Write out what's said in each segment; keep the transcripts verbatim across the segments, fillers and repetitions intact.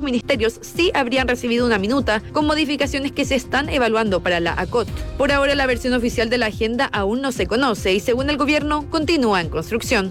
ministerios sí habrían recibido una minuta con modificaciones que se están evaluando para la A C O T. Por ahora, la versión oficial de la agenda aún no se conoce y, según el gobierno, continúa en construcción.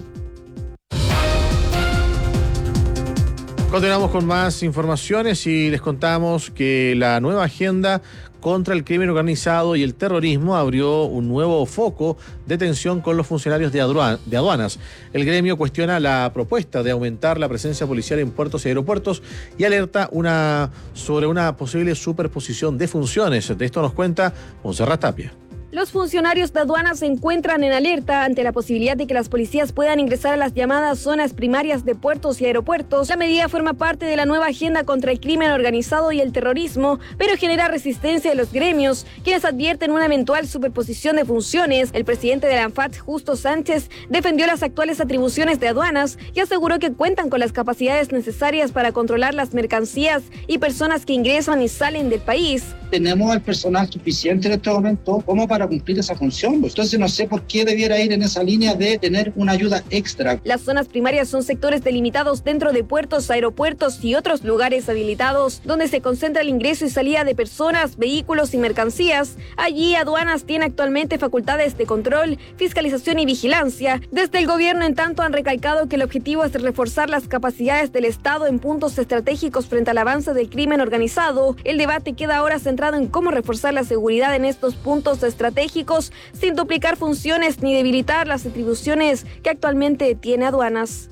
Continuamos con más informaciones y les contamos que la nueva agenda contra el crimen organizado y el terrorismo abrió un nuevo foco de tensión con los funcionarios de aduanas. El gremio cuestiona la propuesta de aumentar la presencia policial en puertos y aeropuertos y alerta una, sobre una posible superposición de funciones. De esto nos cuenta Montserrat Tapia. Los funcionarios de aduanas se encuentran en alerta ante la posibilidad de que las policías puedan ingresar a las llamadas zonas primarias de puertos y aeropuertos. La medida forma parte de la nueva agenda contra el crimen organizado y el terrorismo, pero genera resistencia de los gremios, quienes advierten una eventual superposición de funciones. El presidente de la ANFAD, Justo Sánchez, defendió las actuales atribuciones de aduanas y aseguró que cuentan con las capacidades necesarias para controlar las mercancías y personas que ingresan y salen del país. Tenemos el personal suficiente en este momento como para cumplir esa función. Entonces no sé por qué debiera ir en esa línea de tener una ayuda extra. Las zonas primarias son sectores delimitados dentro de puertos, aeropuertos y otros lugares habilitados donde se concentra el ingreso y salida de personas, vehículos y mercancías. Allí aduanas tiene actualmente facultades de control, fiscalización y vigilancia. Desde el gobierno, en tanto, han recalcado que el objetivo es reforzar las capacidades del Estado en puntos estratégicos frente al avance del crimen organizado. El debate queda ahora centrado en cómo reforzar la seguridad en estos puntos estratégicos sin duplicar funciones ni debilitar las atribuciones que actualmente tiene aduanas.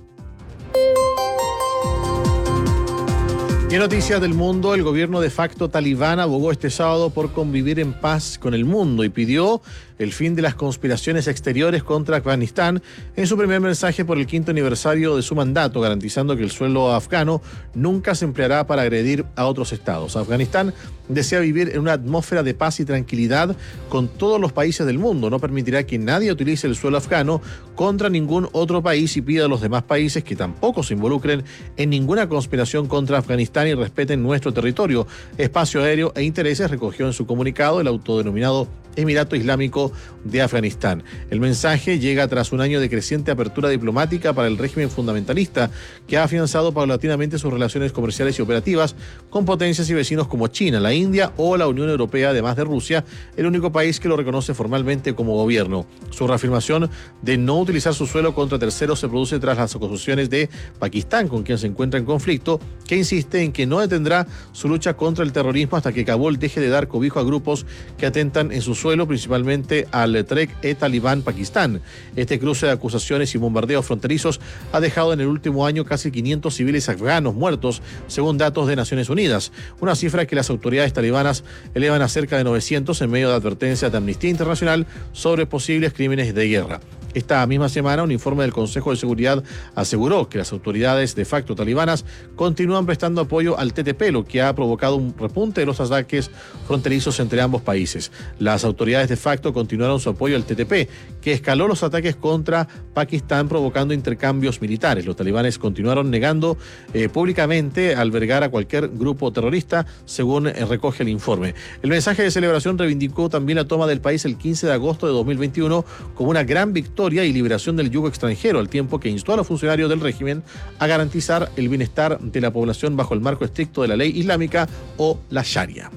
Y en noticias del mundo, el gobierno de facto talibán abogó este sábado por convivir en paz con el mundo y pidió el fin de las conspiraciones exteriores contra Afganistán en su primer mensaje por el quinto aniversario de su mandato, garantizando que el suelo afgano nunca se empleará para agredir a otros estados. Afganistán desea vivir en una atmósfera de paz y tranquilidad con todos los países del mundo. No permitirá que nadie utilice el suelo afgano contra ningún otro país y pide a los demás países que tampoco se involucren en ninguna conspiración contra Afganistán y respeten nuestro territorio, espacio aéreo e intereses, recogió en su comunicado el autodenominado Emirato Islámico de Afganistán. El mensaje llega tras un año de creciente apertura diplomática para el régimen fundamentalista, que ha afianzado paulatinamente sus relaciones comerciales y operativas con potencias y vecinos como China, la India o la Unión Europea, además de Rusia, el único país que lo reconoce formalmente como gobierno. Su reafirmación de no utilizar su suelo contra terceros se produce tras las acusaciones de Pakistán, con quien se encuentra en conflicto, que insiste en que no detendrá su lucha contra el terrorismo hasta que Kabul deje de dar cobijo a grupos que atentan en su suelo, principalmente al Tehrik-e-Talibán Pakistán. Este cruce de acusaciones y bombardeos fronterizos ha dejado en el último año casi quinientos civiles afganos muertos, según datos de Naciones Unidas, una cifra que las autoridades talibanas elevan a cerca de novecientos en medio de advertencias de Amnistía Internacional sobre posibles crímenes de guerra. Esta misma semana, un informe del Consejo de Seguridad aseguró que las autoridades de facto talibanas continúan prestando apoyo al T T P, lo que ha provocado un repunte de los ataques fronterizos entre ambos países. Las autoridades de facto continuaron su apoyo al T T P, que escaló los ataques contra Pakistán, provocando intercambios militares. Los talibanes continuaron negando eh, públicamente albergar a cualquier grupo terrorista, según eh, recoge el informe. El mensaje de celebración reivindicó también la toma del país el quince de agosto de dos mil veintiuno como una gran victoria y liberación del yugo extranjero, al tiempo que instó a los funcionarios del régimen a garantizar el bienestar de la población bajo el marco estricto de la ley islámica o la Sharia.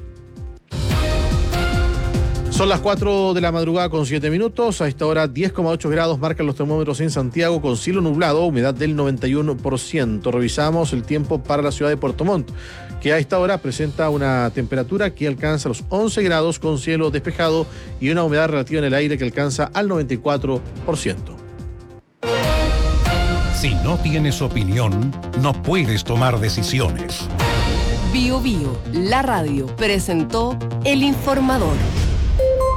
Son las cuatro de la madrugada con siete minutos. A esta hora diez coma ocho grados marcan los termómetros en Santiago, con cielo nublado, humedad del noventa y uno por ciento. Revisamos el tiempo para la ciudad de Puerto Montt, que a esta hora presenta una temperatura que alcanza los once grados con cielo despejado y una humedad relativa en el aire que alcanza al noventa y cuatro por ciento. Si no tienes opinión, no puedes tomar decisiones. Bio Bio, la radio, presentó El Informador.